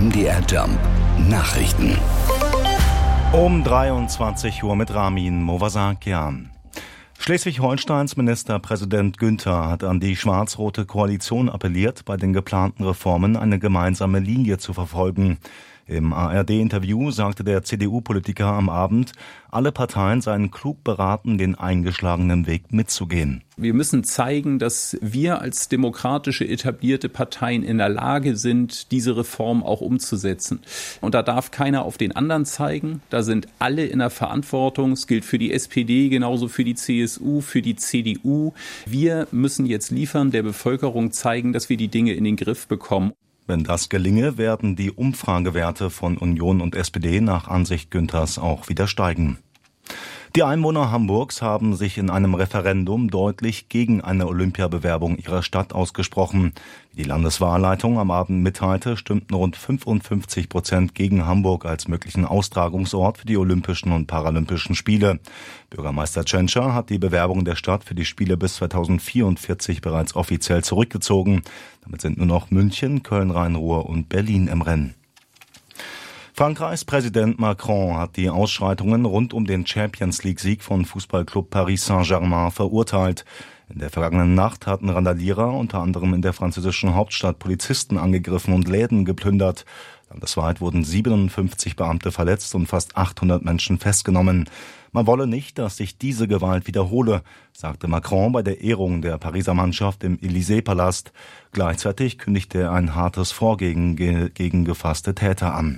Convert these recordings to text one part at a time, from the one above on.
MDR Jump Nachrichten. Um 23 Uhr mit Ramin Movasakian. Schleswig-Holsteins Ministerpräsident Günther hat an die schwarz-rote Koalition appelliert, bei den geplanten Reformen eine gemeinsame Linie zu verfolgen. Im ARD-Interview sagte der CDU-Politiker am Abend, alle Parteien seien klug beraten, den eingeschlagenen Weg mitzugehen. Wir müssen zeigen, dass wir als demokratische etablierte Parteien in der Lage sind, diese Reform auch umzusetzen. Und da darf keiner auf den anderen zeigen. Da sind alle in der Verantwortung. Es gilt für die SPD, genauso für die CSU, für die CDU. Wir müssen jetzt liefern, der Bevölkerung zeigen, dass wir die Dinge in den Griff bekommen. Wenn das gelinge, werden die Umfragewerte von Union und SPD nach Ansicht Günthers auch wieder steigen. Die Einwohner Hamburgs haben sich in einem Referendum deutlich gegen eine Olympiabewerbung ihrer Stadt ausgesprochen. Wie die Landeswahlleitung am Abend mitteilte, stimmten rund 55% gegen Hamburg als möglichen Austragungsort für die Olympischen und Paralympischen Spiele. Bürgermeister Tschentscher hat die Bewerbung der Stadt für die Spiele bis 2044 bereits offiziell zurückgezogen. Damit sind nur noch München, Köln-Rhein-Ruhr und Berlin im Rennen. Frankreichs Präsident Macron hat die Ausschreitungen rund um den Champions-League-Sieg von Fußballclub Paris Saint-Germain verurteilt. In der vergangenen Nacht hatten Randalierer unter anderem in der französischen Hauptstadt Polizisten angegriffen und Läden geplündert. Landesweit wurden 57 Beamte verletzt und fast 800 Menschen festgenommen. Man wolle nicht, dass sich diese Gewalt wiederhole, sagte Macron bei der Ehrung der Pariser Mannschaft im Élysée-Palast. Gleichzeitig kündigte er ein hartes Vorgehen gegen gefasste Täter an.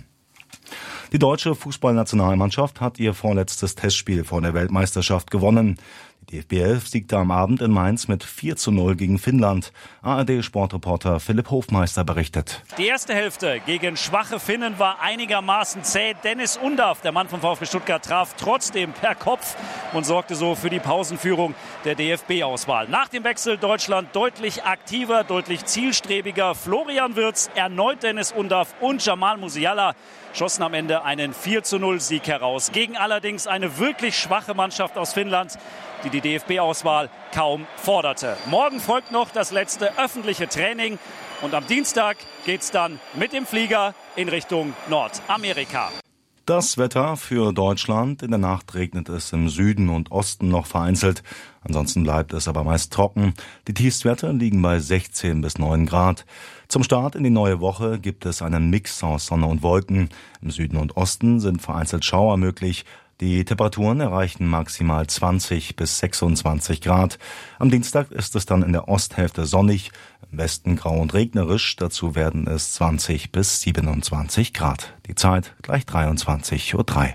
Die deutsche Fußballnationalmannschaft hat ihr vorletztes Testspiel vor der Weltmeisterschaft gewonnen. Die DFB 11 siegte am Abend in Mainz mit 4:0 gegen Finnland. ARD-Sportreporter Philipp Hofmeister berichtet. Die erste Hälfte gegen schwache Finnen war einigermaßen zäh. Dennis Undaff, der Mann vom VfB Stuttgart, traf trotzdem per Kopf und sorgte so für die Pausenführung der DFB-Auswahl. Nach dem Wechsel Deutschland deutlich aktiver, deutlich zielstrebiger. Florian Wirtz, erneut Dennis Undaff und Jamal Musiala schossen am Ende einen 4:0-Sieg heraus. Gegen allerdings eine wirklich schwache Mannschaft aus Finnland, die die DFB-Auswahl kaum forderte. Morgen folgt noch das letzte öffentliche Training und am Dienstag geht's dann mit dem Flieger in Richtung Nordamerika. Das Wetter für Deutschland. In der Nacht regnet es im Süden und Osten noch vereinzelt. Ansonsten bleibt es aber meist trocken. Die Tiefstwerte liegen bei 16 bis 9 Grad. Zum Start in die neue Woche gibt es einen Mix aus Sonne und Wolken. Im Süden und Osten sind vereinzelt Schauer möglich. Die Temperaturen erreichen maximal 20 bis 26 Grad. Am Dienstag ist es dann in der Osthälfte sonnig, im Westen grau und regnerisch. Dazu werden es 20 bis 27 Grad. Die Zeit gleich 23:03 Uhr.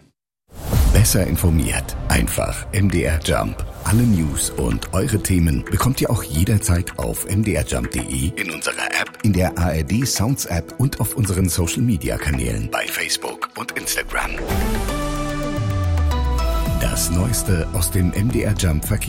Besser informiert. Einfach MDR Jump. Alle News und eure Themen bekommt ihr auch jederzeit auf mdrjump.de, in unserer App, in der ARD Sounds App und auf unseren Social Media Kanälen bei Facebook und Instagram. Das Neueste aus dem MDR Jump Verkehr.